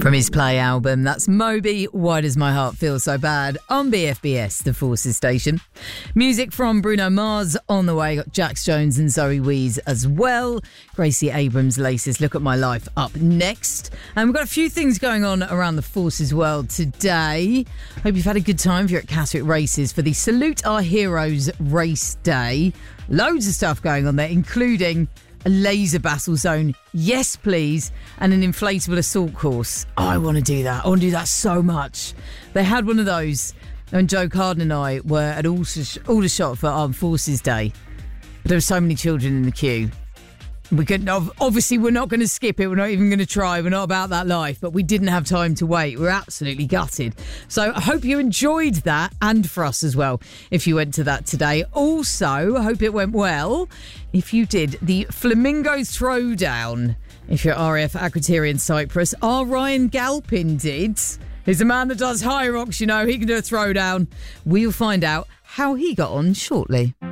From his Play album, that's Moby, Why Does My Heart Feel So Bad, on BFBS, the Forces station. Music from Bruno Mars on the way, got Jax Jones and Zoe Wees as well. Gracie Abrams' latest Look at My Life up next. And we've got a few things going on around the Forces world today. Hope you've had a good time if you're at Catterick Races for the Salute Our Heroes race day. Loads of stuff going on there, including a laser battle zone, yes please, and an inflatable assault course. Oh, I want to do that. I want to do that so much. They had one of those when Joe Carden and I were at Aldershot for Armed Forces Day. There were so many children in the queue. We couldn't, obviously we're not going to skip it. We're not even going to try. We're not about that life, but we didn't have time to wait. We're absolutely gutted. So I hope you enjoyed that, and for us as well, if you went to that today. Also, I hope it went well if you did the Flamingo Throwdown. If you're RAF Akrotiri in Cyprus, our Ryan Galpin did. He's a man that does high rocks, you know. He can do a throwdown. We'll find out how he got on shortly.